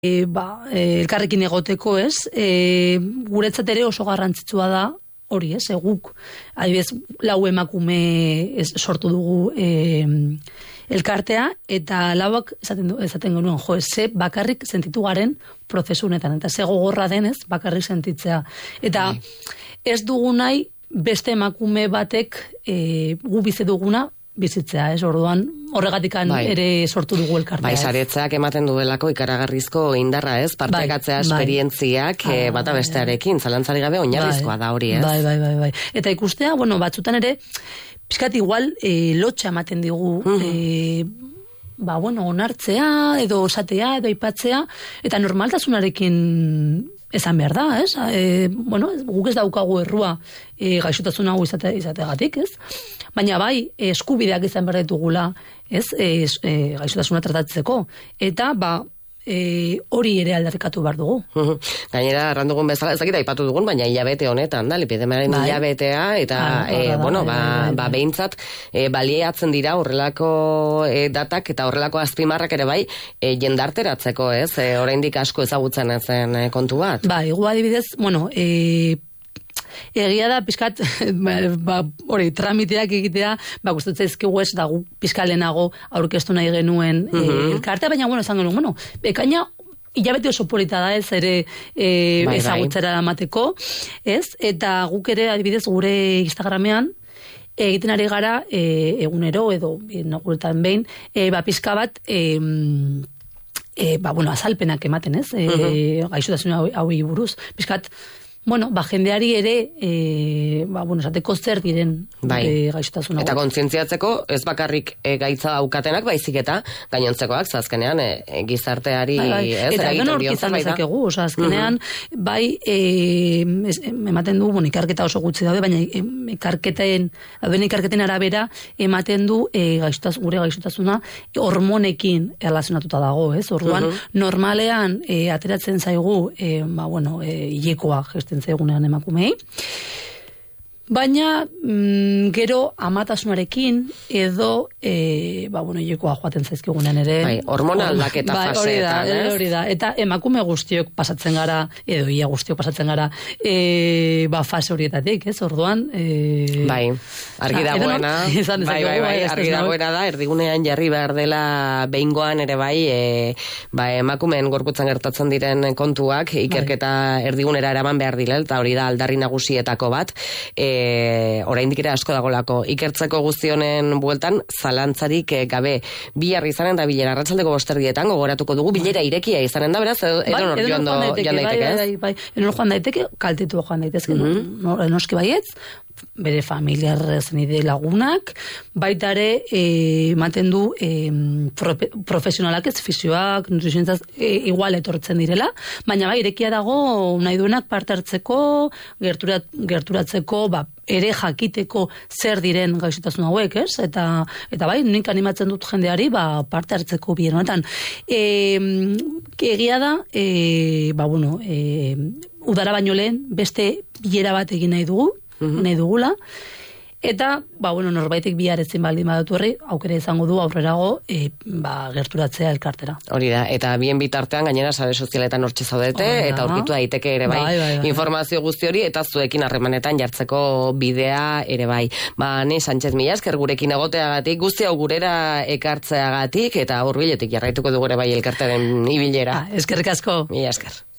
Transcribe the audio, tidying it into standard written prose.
elkarrekin egoteko, ez? Guretzat ere oso garrantzitsua da, hori, ez? Guk, adibidez, 4 emakume sortu dugu elkartea, eta 4ak esaten genuen, ze bakarrik sentitu garen prozesu honetan, eta ze gogorra denez bakarrik sentitzea. Eta ez dugu nahi beste emakume batek gu bizi duguna bizitzea, ez? Orduan, horregatik ere sortu dugu elkartea. Bai, saretzak ematen duelako ikaragarrizko indarra, ez? Partekatzea esperientziak bata bestearekin, zalantzari gabe oinarrizkoa da hori, ez? Bai. Eta ikustea, batzutan ere, pixkat igual lotxa ematen digu, onartzea, edo osatea, edo aipatzea, eta normaltasunarekin esan behar da, ez? Guk ez daukagu errua gaixotasun hau izategatik, ez? Baina bai, eskubideak izan behar ditugula, ez? Gaixotasuna tratatzeko. Eta, hori ere aldarrikatu behar dugu. Gainera, errandugun bezala, ez dakit aipatu dugun, baina hilabete honetan, da, lipidemaren hilabetea, eta, behintzat, baliatzen dira horrelako datak eta horrelako azpimarrak ere bai, jendarteratzeko, ez? Oraindik asko ezagutzen ezen kontu bat. Gu adibidez, egia da, pixkat, tramiteak egitea, gustatzen zaizkigu ez, da gu pixka lehenago aurkeztu nahi genuen elkartea, baina, esan genuen, bekaina, hilabete oso polita da ez, ere ezagutzera amateko, ez? Eta guk ere, adibidez, gure Instagramean, egiten ari gara, egunero, edo, guretan behin, pixka bat, azalpenak ematen, ez? Gaixotasun hauei buruz. Pixkat, jendeari ere, esateko zer diren gaixotasun hau. Eta kontzientziatzeko, ez bakarrik gaitza daukatenak, baizik eta gainontzekoak, azkenean, gizarteari eta gero izan dezakegu, azkenean, ematen du, ikarketa oso gutxi daude, baina ikarketen arabera ematen du gure gaixotasuna hormonekin erlazionatuta dago, ez? Orduan, normalean ateratzen zaigu, hilekoa zaigunean emakumei. Baina, gero amatasunarekin edo, hilekoa joaten zaizkigunean ere. Hormona aldaketa faseetan, ez? Hori da, eta emakume guztiok pasatzen gara, edo ia guztiok pasatzen gara, fase horietatik, ez? Orduan, argi dagoena, argi dagoena da, erdigunean jarri behar dela behingoan ere emakumeen gorputzan gertatzen diren kontuak, ikerketa erdigunera eraman behar dira, eta hori da aldarri nagusietako bat, oraindik ere asko dagolako ikertzeko guztionen bueltan zalantzarik gabe bihar izanen da bilera arratsaldeko 5:00 gogoratuko dugu bilera irekia izanen da, beraz edonor joan daiteke, edonor joan daiteke, kaltetu joan daitezke, noski baietz, bere familiarrez nide lagunak, baita ere ematen du profesionalak ez, fisioak, nutriziontzaz igual etortzen direla, baina irekia dago nahi duenak parte hartzeko, gerturatzeko, ere jakiteko zer diren gaixotasun hauek, ez? Eta nik animatzen dut jendeari parte hartzeko bien honetan. Egia da, udara baino lehen beste bilera bat egin nahi dugula, eta, norbaitek bihar ezin baldin badatu horri, aukera izango du aurrerago gerturatzea elkartera. Hori da, eta bien bitartean gainera sare sozialetan hortxe zaudete, eta aurkitu daiteke ere informazio guzti hori, eta zuekin harremanetan jartzeko bidea ere bai. Ne Sánchez, mila esker gurekin egoteagatik, guzti hau gurera ekartzeagatik, eta hurbiletik jarraituko dugu ere bai elkartearen ibilera. Eskerrik asko. Mila esker.